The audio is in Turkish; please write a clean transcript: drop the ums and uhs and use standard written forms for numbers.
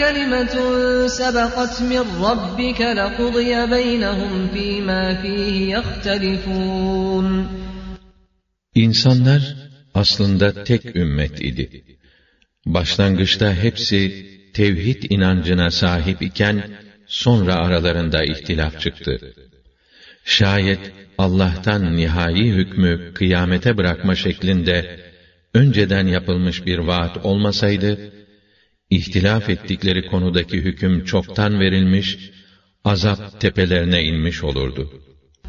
كَلِمَةٌ سَبَقَتْ مِنْ رَبِّكَ لَقُضِيَ بَيْنَهُمْ فِيمَا فِيهِ يَخْتَلِفُونَ. İnsanlar aslında tek ümmet idi. Başlangıçta hepsi tevhid inancına sahip iken, sonra aralarında ihtilaf çıktı. Şayet Allah'tan nihai hükmü kıyamete bırakma şeklinde önceden yapılmış bir vaat olmasaydı, ihtilaf ettikleri konudaki hüküm çoktan verilmiş, azap tepelerine inmiş olurdu.